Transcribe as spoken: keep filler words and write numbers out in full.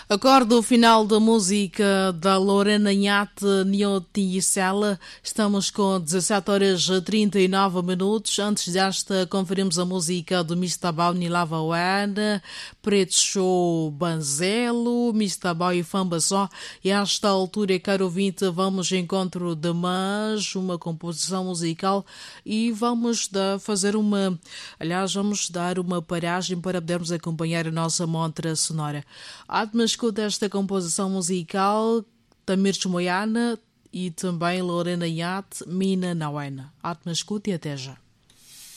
Acordo o final da música da Lorena Nhate Nhoticela. Estamos com dezassete horas e trinta e nove minutos. Antes desta, conferimos a música do Mistabau Nilava Wana, Preto Show Banzelo, Mistabau e Famba Só. E a esta altura, caro ouvinte, vamos ao encontro de mais uma composição musical e vamos dar, fazer uma... Aliás, vamos dar uma paragem para podermos acompanhar a nossa montra sonora. Atma escuta esta composição musical, Tamir Moyana e também Lorena Nhate Mina Nawena. Atma escuta e até já.